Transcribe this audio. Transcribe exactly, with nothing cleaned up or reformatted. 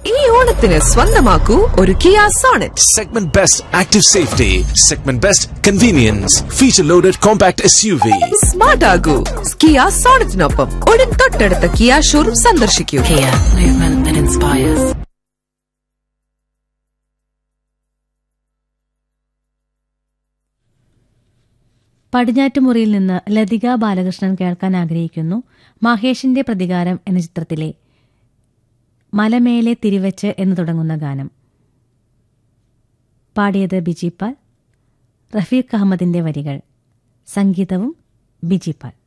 ഈ ഓണത്തിന് സ്വന്തമാക്കൂ ഒരു Kia Sonet. Segment Best Active Safety, Segment Best Convenience, Feature Loaded Compact S U V. Smart ആകൂ Kia സോണറ്റിനൊപ്പം ഉടൻ തൊട്ടടുത്ത കിയ ഷോറൂം സന്ദർശിക്കൂ. Kia, movement that inspires. പടിഞ്ഞാറ്റുമുറിയിൽ നിന്ന് ലതിക ബാലകൃഷ്ണൻ കേൾക്കാൻ ആഗ്രഹിക്കുന്നു മഹേഷിന്റെ പ്രതികാരം എന്ന ചിത്രത്തിലെ മലമേലെ തിരിവച്ച് എന്ന് തുടങ്ങുന്ന ഗാനം. പാടിയത് ബിജിപാൽ, റഫീഖ് അഹമ്മദിന്റെ വരികൾ, സംഗീതവും ബിജിപാൽ.